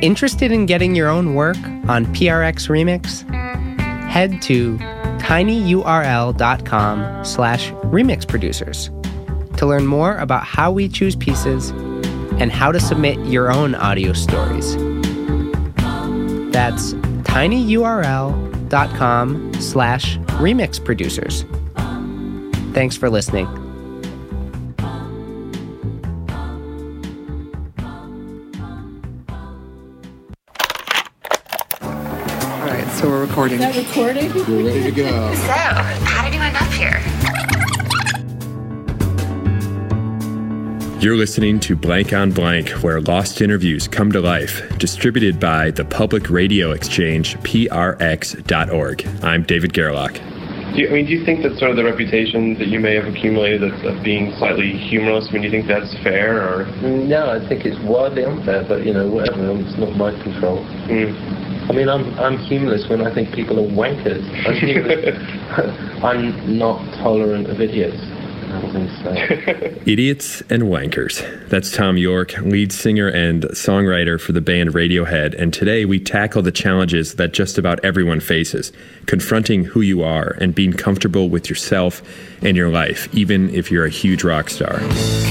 Interested in getting your own work on PRX Remix? Head to tinyurl.com/remix producers to learn more about how we choose pieces and how to submit your own audio stories. That's tinyurl.com/remix producers. Thanks for listening. So we're recording. Is that recording? We're ready to go. So, how did you end up here? You're listening to Blank on Blank, where lost interviews come to life, distributed by the Public Radio Exchange, prx.org. I'm David Gerlach. Do you think that sort of the reputation that you may have accumulated of being slightly humorless, do you think that's fair, or? No, I think it's wildly unfair, but, whatever, it's not my control. I'm humorless when I think people are wankers. I'm not tolerant of idiots. Idiots and Wankers. That's Thom Yorke, lead singer and songwriter for the band Radiohead, and today we tackle the challenges that just about everyone faces, confronting who you are and being comfortable with yourself and your life, even if you're a huge rock star.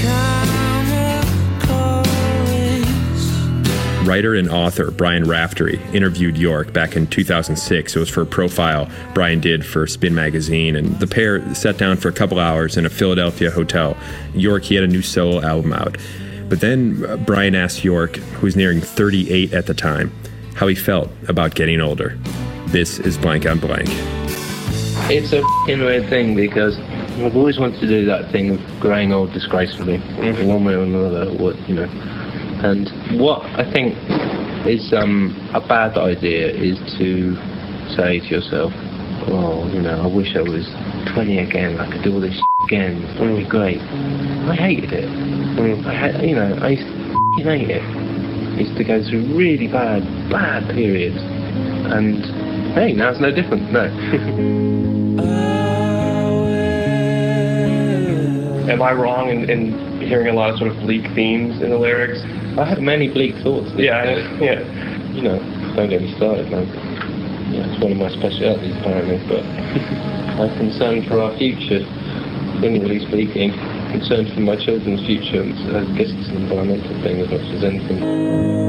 Writer and author Brian Raftery interviewed Yorke back in 2006. It was for a profile Brian did for Spin Magazine, and the pair sat down for a couple hours in a Philadelphia hotel. Yorke, he had a new solo album out. But then Brian asked Yorke, who was nearing 38 at the time, how he felt about getting older. This is Blank on Blank. It's a weird thing because I've always wanted to do that thing of growing old disgracefully, one way or another, And what I think is a bad idea is to say to yourself, I wish I was 20 again, I could do all this again, it would be great. I hated it. I used to hate it. I used to go through really bad periods. And hey, now it's no different, no. Am I wrong in hearing a lot of sort of bleak themes in the lyrics? I have many bleak thoughts. Yeah. Don't get me started, man. It's one of my specialities, apparently, but I'm concerned for our future, generally speaking. Concerned for my children's future. I guess it's an environmental thing as much as anything.